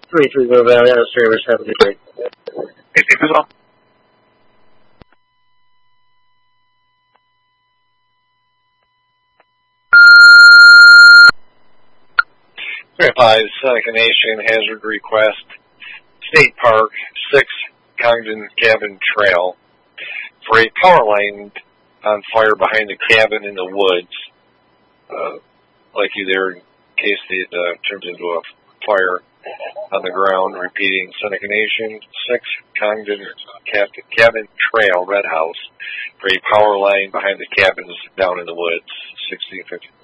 330 Valley Auto Service. Have a good day. Thank you as well. Verify Seneca Nation hazard request. State Park, 6 Congdon Cabin Trail. For a power line on fire behind the cabin in the woods. Likely there in case it turns into a fire on the ground. Repeating, Seneca Nation, 6 Congdon Cabin Trail, Red House. For a power line behind the cabins down in the woods, 1650.